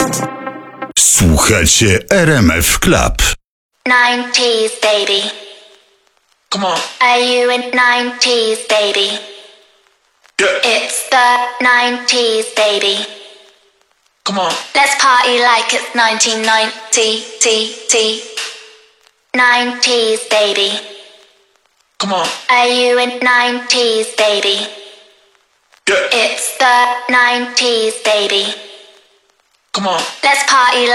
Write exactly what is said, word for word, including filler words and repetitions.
Słuchacie R M F Club. nineties baby. Come on. Are you in nineties baby? Yeah. It's the nineties baby. Come on. Let's party like it's nineteen ninety. T, T. nineties baby. Come on. Are you in nineties baby? Yeah. It's the nineties baby. Come on. Let's party like